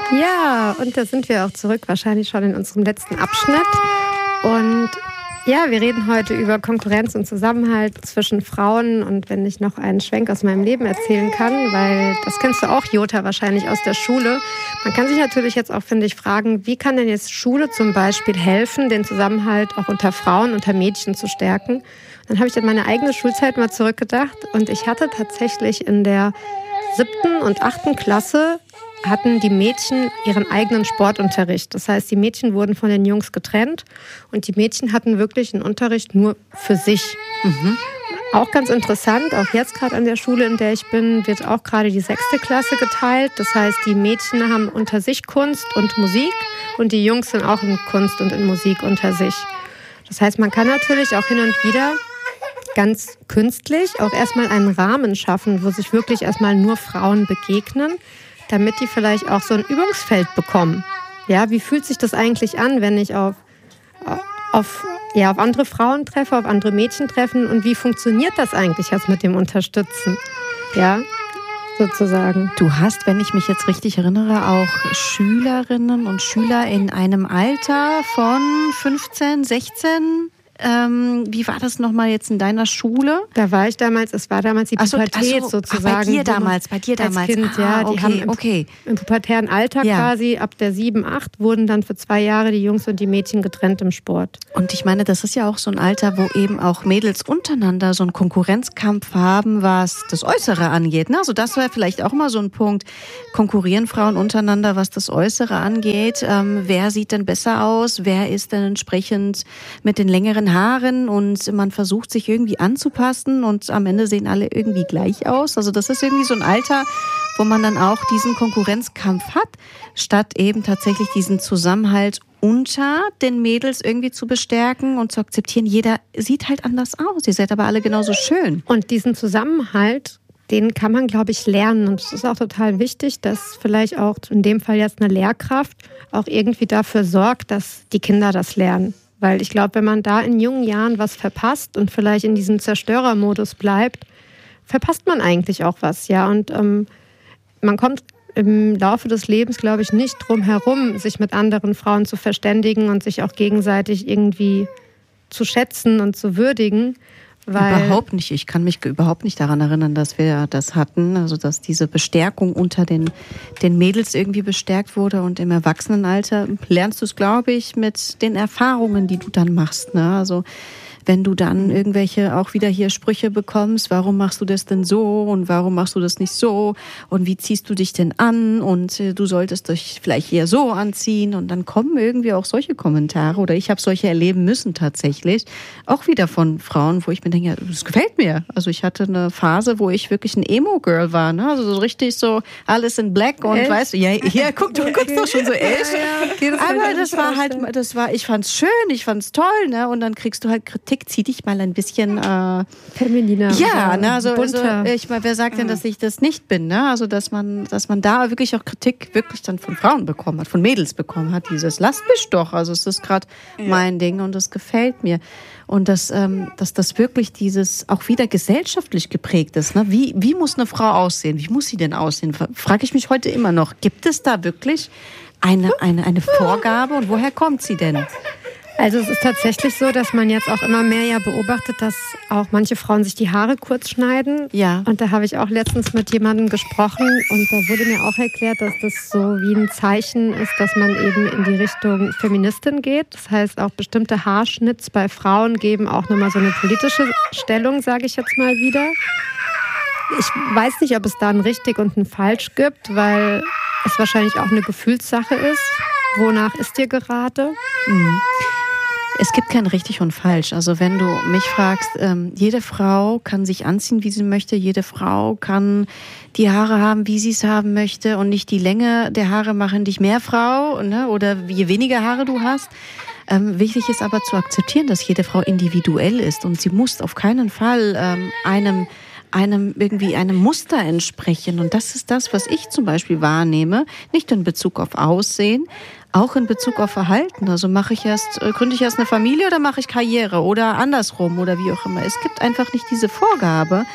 Ja, und da sind wir auch zurück, wahrscheinlich schon in unserem letzten Abschnitt. Und ja, wir reden heute über Konkurrenz und Zusammenhalt zwischen Frauen. Und wenn ich noch einen Schwenk aus meinem Leben erzählen kann, weil das kennst du auch, Jota, wahrscheinlich aus der Schule. Man kann sich natürlich jetzt auch, finde ich, fragen, wie kann denn jetzt Schule zum Beispiel helfen, den Zusammenhalt auch unter Frauen, unter Mädchen zu stärken? Dann habe ich an meine eigene Schulzeit mal zurückgedacht und ich hatte tatsächlich in der 7. und 8. Klasse hatten die Mädchen ihren eigenen Sportunterricht. Das heißt, die Mädchen wurden von den Jungs getrennt und die Mädchen hatten wirklich einen Unterricht nur für sich. Mhm. Auch ganz interessant, auch jetzt gerade an der Schule, in der ich bin, wird auch gerade die 6. Klasse geteilt. Das heißt, die Mädchen haben unter sich Kunst und Musik und die Jungs sind auch in Kunst und in Musik unter sich. Das heißt, man kann natürlich auch hin und wieder ganz künstlich auch erstmal einen Rahmen schaffen, wo sich wirklich erstmal nur Frauen begegnen, damit die vielleicht auch so ein Übungsfeld bekommen. Ja, wie fühlt sich das eigentlich an, wenn ich auf andere Frauen treffe, auf andere Mädchen treffen und wie funktioniert das eigentlich jetzt mit dem Unterstützen? Ja, sozusagen. Du hast, wenn ich mich jetzt richtig erinnere, auch Schülerinnen und Schüler in einem Alter von 15, 16. Wie war das nochmal jetzt in deiner Schule? Da war ich damals, es war damals die Pubertät sozusagen. Bei dir damals. Als Kind, ja. Die haben im pubertären Alter quasi, ab der 7, 8, wurden dann für 2 Jahre die Jungs und die Mädchen getrennt im Sport. Und ich meine, das ist ja auch so ein Alter, wo eben auch Mädels untereinander so einen Konkurrenzkampf haben, was das Äußere angeht. Ne? Also das wäre vielleicht auch mal so ein Punkt. Konkurrieren Frauen untereinander, was das Äußere angeht? Wer sieht denn besser aus? Wer ist denn entsprechend mit den längeren Haaren und man versucht sich irgendwie anzupassen und am Ende sehen alle irgendwie gleich aus. Also das ist irgendwie so ein Alter, wo man dann auch diesen Konkurrenzkampf hat, statt eben tatsächlich diesen Zusammenhalt unter den Mädels irgendwie zu bestärken und zu akzeptieren. Jeder sieht halt anders aus. Ihr seid aber alle genauso schön. Und diesen Zusammenhalt, den kann man, glaube ich, lernen. Und es ist auch total wichtig, dass vielleicht auch in dem Fall jetzt eine Lehrkraft auch irgendwie dafür sorgt, dass die Kinder das lernen. Weil ich glaube, wenn man da in jungen Jahren was verpasst und vielleicht in diesem Zerstörermodus bleibt, verpasst man eigentlich auch was. Ja? Und man kommt im Laufe des Lebens, glaube ich, nicht drum herum, sich mit anderen Frauen zu verständigen und sich auch gegenseitig irgendwie zu schätzen und zu würdigen. Überhaupt nicht. Ich kann mich überhaupt nicht daran erinnern, dass wir das hatten. Also, dass diese Bestärkung unter den Mädels irgendwie bestärkt wurde. Und im Erwachsenenalter lernst du es, glaube ich, mit den Erfahrungen, die du dann machst. Ne? Also, wenn du dann irgendwelche auch wieder hier Sprüche bekommst, warum machst du das denn so und warum machst du das nicht so und wie ziehst du dich denn an und du solltest dich vielleicht eher so anziehen und dann kommen irgendwie auch solche Kommentare oder ich habe solche erleben müssen tatsächlich, auch wieder von Frauen, wo ich mir denke, ja, das gefällt mir. Also ich hatte eine Phase, wo ich wirklich ein Emo-Girl war, ne? Also so richtig so alles in Black und weißt du, ja, guck, du guckst doch schon so echt. Ja. Aber das war halt, ich fand's schön, ich fand's toll, ne? Und dann kriegst du halt Kritik, zieh dich mal ein bisschen femininer. Ja, ne, also ich meine, wer sagt denn, dass ich das nicht bin, ne? Also dass man da wirklich auch Kritik wirklich dann von Frauen bekommen hat, von Mädels bekommen hat, dieses lasst mich doch, also es ist gerade mein Ding und das gefällt mir. Und dass das wirklich dieses auch wieder gesellschaftlich geprägt ist, ne? Wie muss eine Frau aussehen? Wie muss sie denn aussehen? Frage ich mich heute immer noch. Gibt es da wirklich eine Vorgabe und woher kommt sie denn? Also es ist tatsächlich so, dass man jetzt auch immer mehr beobachtet, dass auch manche Frauen sich die Haare kurz schneiden. Ja. Und da habe ich auch letztens mit jemandem gesprochen und da wurde mir auch erklärt, dass das so wie ein Zeichen ist, dass man eben in die Richtung Feministin geht. Das heißt, auch bestimmte Haarschnitts bei Frauen geben auch nochmal so eine politische Stellung, sage ich jetzt mal wieder. Ich weiß nicht, ob es da ein richtig und ein falsch gibt, weil es wahrscheinlich auch eine Gefühlssache ist. Wonach ist dir gerade? Es gibt kein richtig und falsch. Also wenn du mich fragst, jede Frau kann sich anziehen, wie sie möchte. Jede Frau kann die Haare haben, wie sie es haben möchte. Und nicht die Länge der Haare machen dich mehr Frau, ne? Oder je weniger Haare du hast. Wichtig ist aber zu akzeptieren, dass jede Frau individuell ist. Und sie muss auf keinen Fall einem Muster entsprechen. Und das ist das, was ich zum Beispiel wahrnehme. Nicht in Bezug auf Aussehen, auch in Bezug auf Verhalten. Also gründe ich erst eine Familie oder mache ich Karriere oder andersrum oder wie auch immer. Es gibt einfach nicht diese Vorgabe.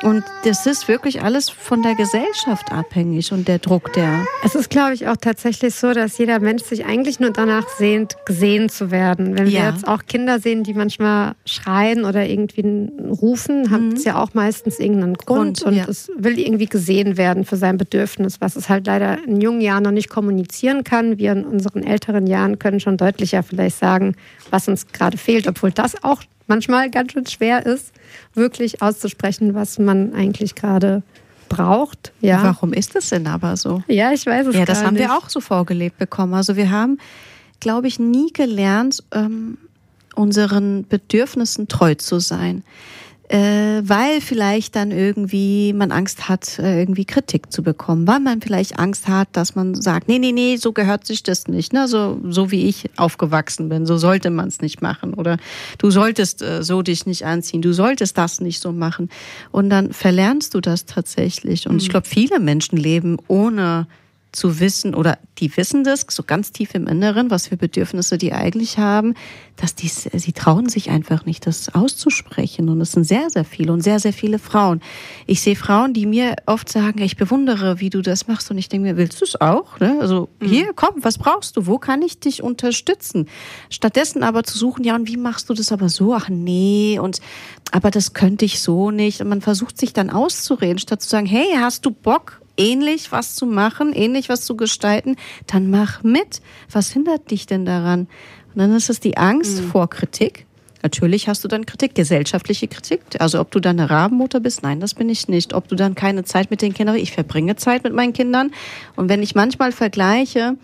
Und das ist wirklich alles von der Gesellschaft abhängig und der Druck, der... Es ist, glaube ich, auch tatsächlich so, dass jeder Mensch sich eigentlich nur danach sehnt, gesehen zu werden. Wenn wir jetzt auch Kinder sehen, die manchmal schreien oder irgendwie rufen, haben es ja auch meistens irgendeinen Grund und es will irgendwie gesehen werden für sein Bedürfnis, was es halt leider in jungen Jahren noch nicht kommunizieren kann. Wir in unseren älteren Jahren können schon deutlicher vielleicht sagen, was uns gerade fehlt, obwohl das auch manchmal ganz schön schwer ist, wirklich auszusprechen, was man eigentlich gerade braucht. Ja. Warum ist das denn aber so? Ja, ich weiß es gar nicht. Ja, das haben wir auch so vorgelebt bekommen. Also wir haben, glaube ich, nie gelernt, unseren Bedürfnissen treu zu sein. Weil vielleicht dann irgendwie man Angst hat, irgendwie Kritik zu bekommen. Weil man vielleicht Angst hat, dass man sagt, nee, so gehört sich das nicht. Ne? So wie ich aufgewachsen bin, so sollte man es nicht machen. Oder du solltest so dich nicht anziehen, du solltest das nicht so machen. Und dann verlernst du das tatsächlich. Und ich glaube, viele Menschen leben ohne zu wissen, oder die wissen das so ganz tief im Inneren, was für Bedürfnisse die eigentlich haben, dass sie trauen sich einfach nicht, das auszusprechen. Und es sind sehr, sehr viele und sehr, sehr viele Frauen. Ich sehe Frauen, die mir oft sagen, ich bewundere, wie du das machst. Und ich denke mir, willst du es auch? Ne? Also hier, komm, was brauchst du? Wo kann ich dich unterstützen? Stattdessen aber zu suchen, ja, und wie machst du das aber so? Ach nee, aber das könnte ich so nicht. Und man versucht sich dann auszureden, statt zu sagen, hey, hast du Bock, ähnlich was zu machen, ähnlich was zu gestalten, dann mach mit. Was hindert dich denn daran? Und dann ist es die Angst vor Kritik. Natürlich hast du dann Kritik, gesellschaftliche Kritik. Also ob du dann eine Rabenmutter bist, nein, das bin ich nicht. Ob du dann keine Zeit mit den Kindern, ich verbringe Zeit mit meinen Kindern. Und wenn ich manchmal vergleiche,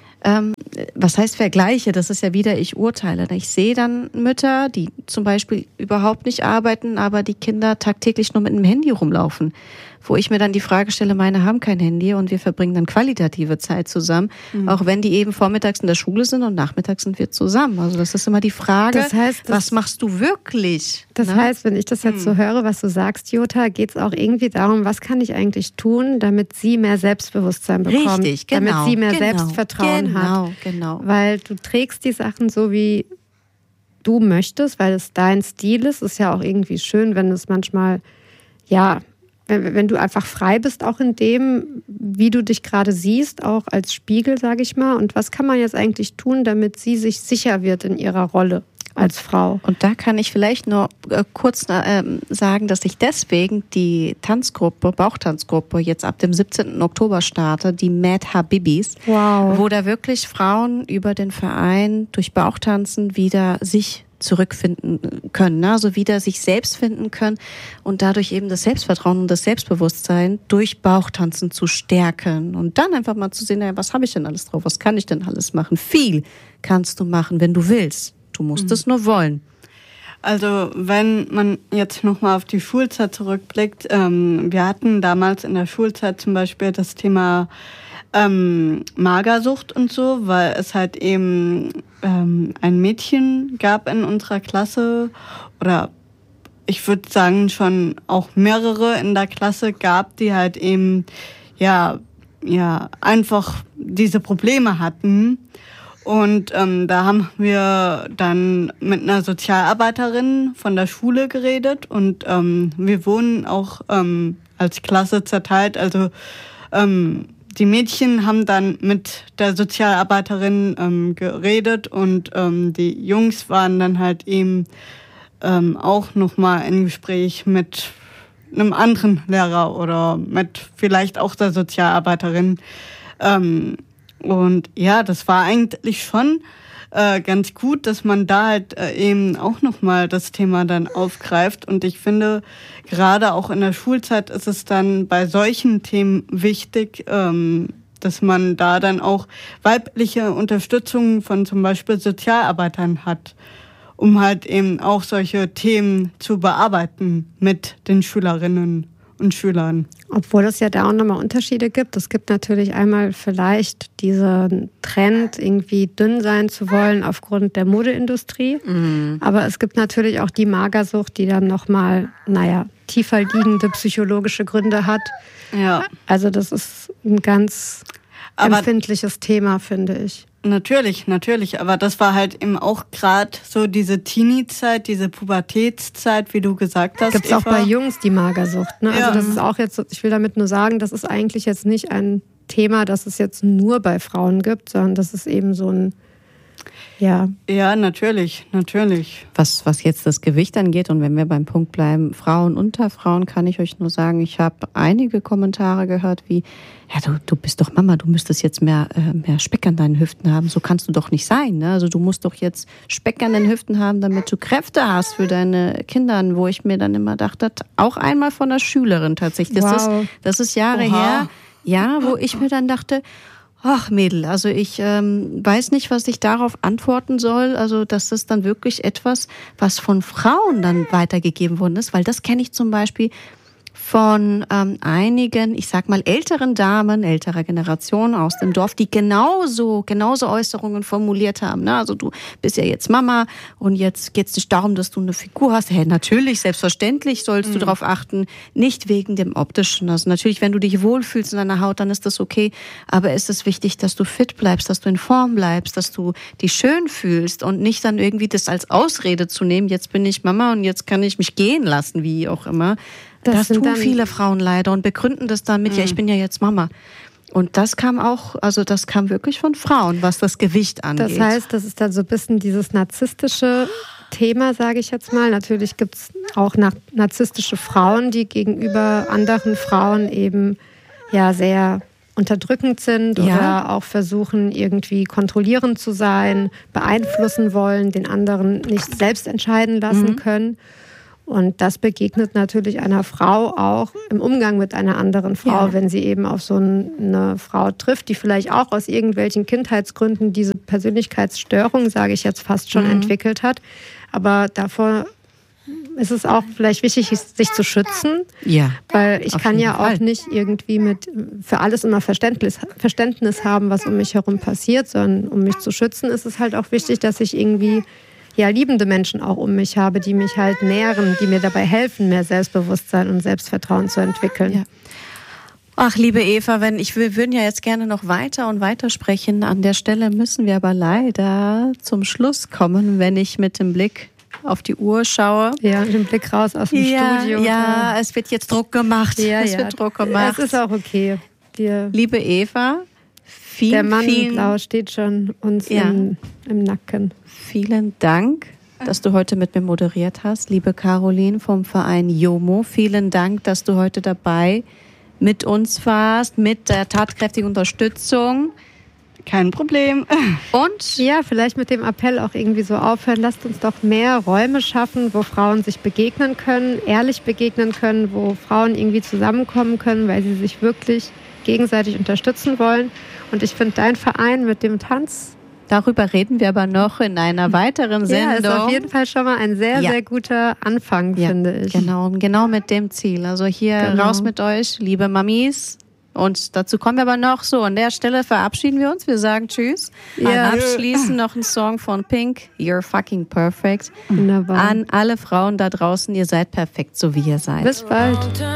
was heißt Vergleiche? Das ist ja wieder, ich urteile. Ich sehe dann Mütter, die zum Beispiel überhaupt nicht arbeiten, aber die Kinder tagtäglich nur mit einem Handy rumlaufen. Wo ich mir dann die Frage stelle, meine haben kein Handy und wir verbringen dann qualitative Zeit zusammen, auch wenn die eben vormittags in der Schule sind und nachmittags sind wir zusammen. Also das ist immer die Frage, das heißt, was machst du wirklich? Das heißt, wenn ich das jetzt so höre, was du sagst, Jutta, geht es auch irgendwie darum, was kann ich eigentlich tun, damit sie mehr Selbstbewusstsein bekommt, richtig, genau, damit sie mehr Selbstvertrauen hat. Genau. Weil du trägst die Sachen so, wie du möchtest, weil es dein Stil ist. Ist ja auch irgendwie schön, wenn es manchmal, wenn du einfach frei bist, auch in dem, wie du dich gerade siehst, auch als Spiegel, sage ich mal. Und was kann man jetzt eigentlich tun, damit sie sich sicher wird in ihrer Rolle als Frau? Und da kann ich vielleicht nur kurz sagen, dass ich deswegen die Bauchtanzgruppe jetzt ab dem 17. Oktober starte, die Mad Habibis, wo da wirklich Frauen über den Verein durch Bauchtanzen wieder sich zurückfinden können, also wieder sich selbst finden können und dadurch eben das Selbstvertrauen und das Selbstbewusstsein durch Bauchtanzen zu stärken und dann einfach mal zu sehen, was habe ich denn alles drauf, was kann ich denn alles machen? Viel kannst du machen, wenn du willst. Du musst es nur wollen. Also wenn man jetzt nochmal auf die Schulzeit zurückblickt, wir hatten damals in der Schulzeit zum Beispiel das Thema Magersucht und so, weil es halt eben ein Mädchen gab in unserer Klasse oder ich würde sagen schon auch mehrere in der Klasse gab, die halt eben einfach diese Probleme hatten. Und da haben wir dann mit einer Sozialarbeiterin von der Schule geredet und wir wurden auch als Klasse zerteilt. Also die Mädchen haben dann mit der Sozialarbeiterin geredet und die Jungs waren dann halt eben auch nochmal im Gespräch mit einem anderen Lehrer oder mit vielleicht auch der Sozialarbeiterin. Und ja, das war eigentlich schon ganz gut, dass man da halt eben auch nochmal das Thema dann aufgreift. Und ich finde, gerade auch in der Schulzeit ist es dann bei solchen Themen wichtig, dass man da dann auch weibliche Unterstützung von zum Beispiel Sozialarbeitern hat, um halt eben auch solche Themen zu bearbeiten mit den Schülerinnen und Schülern. Obwohl es ja da auch nochmal Unterschiede gibt. Es gibt natürlich einmal vielleicht diesen Trend, irgendwie dünn sein zu wollen aufgrund der Modeindustrie. Aber es gibt natürlich auch die Magersucht, die dann nochmal, tiefer liegende psychologische Gründe hat. Ja. Also das ist ein ganz empfindliches Thema, finde ich. Natürlich. Aber das war halt eben auch gerade so diese Teenie-Zeit, diese Pubertätszeit, wie du gesagt hast. Gibt es auch bei Jungs die Magersucht. Ne? Ja. Also das ist auch jetzt, ich will damit nur sagen, das ist eigentlich jetzt nicht ein Thema, das es jetzt nur bei Frauen gibt, sondern das ist eben so ein, ja. Ja, natürlich. Was jetzt das Gewicht angeht und wenn wir beim Punkt bleiben, Frauen unter Frauen, kann ich euch nur sagen, ich habe einige Kommentare gehört wie, ja, du bist doch Mama, du müsstest jetzt mehr Speck an deinen Hüften haben, so kannst du doch nicht sein. Ne? Also du musst doch jetzt Speck an den Hüften haben, damit du Kräfte hast für deine Kinder, wo ich mir dann immer dachte, auch einmal von einer Schülerin tatsächlich, das ist Jahre her, ja, wo ich mir dann dachte, ach Mädel, also ich weiß nicht, was ich darauf antworten soll. Also das ist dann wirklich etwas, was von Frauen dann weitergegeben worden ist, weil das kenne ich zum Beispiel von einigen, ich sag mal, älteren Damen, älterer Generation aus dem Dorf, die genauso Äußerungen formuliert haben. Ne? Also du bist ja jetzt Mama und jetzt geht es nicht darum, dass du eine Figur hast. Hey, natürlich, selbstverständlich sollst du darauf achten, nicht wegen dem Optischen. Also natürlich, wenn du dich wohlfühlst in deiner Haut, dann ist das okay. Aber es ist wichtig, dass du fit bleibst, dass du in Form bleibst, dass du dich schön fühlst und nicht dann irgendwie das als Ausrede zu nehmen, jetzt bin ich Mama und jetzt kann ich mich gehen lassen, wie auch immer. Das tun viele Frauen leider und begründen das dann mit, ja, ich bin ja jetzt Mama. Und das kam wirklich von Frauen, was das Gewicht angeht. Das heißt, das ist dann so ein bisschen dieses narzisstische Thema, sage ich jetzt mal. Natürlich gibt es auch narzisstische Frauen, die gegenüber anderen Frauen eben ja sehr unterdrückend sind oder auch versuchen, irgendwie kontrollierend zu sein, beeinflussen wollen, den anderen nicht selbst entscheiden lassen können. Und das begegnet natürlich einer Frau auch im Umgang mit einer anderen Frau, wenn sie eben auf so eine Frau trifft, die vielleicht auch aus irgendwelchen Kindheitsgründen diese Persönlichkeitsstörung, sage ich jetzt fast schon, entwickelt hat. Aber davor ist es auch vielleicht wichtig, sich zu schützen, weil ich kann ja auch nicht irgendwie für alles immer Verständnis haben, was um mich herum passiert, sondern um mich zu schützen, ist es halt auch wichtig, dass ich irgendwie liebende Menschen auch um mich habe, die mich halt nähren, die mir dabei helfen, mehr Selbstbewusstsein und Selbstvertrauen zu entwickeln. Ja. Ach, liebe Eva, wir würden ja jetzt gerne noch weiter und weiter sprechen. An der Stelle müssen wir aber leider zum Schluss kommen, wenn ich mit dem Blick auf die Uhr schaue. Ja, mit dem Blick raus aus dem Studio. Ja, es wird jetzt Druck gemacht. Es wird Druck gemacht. Es ist auch okay. Liebe Eva, der Mann in Blau steht schon uns im Nacken. Vielen Dank, dass du heute mit mir moderiert hast. Liebe Caroline vom Verein JOMO, vielen Dank, dass du heute dabei mit uns warst, mit der tatkräftigen Unterstützung. Kein Problem. Und ja, vielleicht mit dem Appell auch irgendwie so aufhören, lasst uns doch mehr Räume schaffen, wo Frauen sich begegnen können, ehrlich begegnen können, wo Frauen irgendwie zusammenkommen können, weil sie sich wirklich gegenseitig unterstützen wollen. Und ich finde, dein Verein mit dem Tanz, darüber reden wir aber noch in einer weiteren Sendung. Ja, ist auf jeden Fall schon mal ein sehr, sehr guter Anfang, finde ich. Genau mit dem Ziel. Also hier raus mit euch, liebe Mamis. Und dazu kommen wir aber noch so. An der Stelle verabschieden wir uns. Wir sagen Tschüss. Ja. Abschließend noch ein Song von Pink, You're Fucking Perfect. Wunderbar. An alle Frauen da draußen, ihr seid perfekt, so wie ihr seid. Bis bald.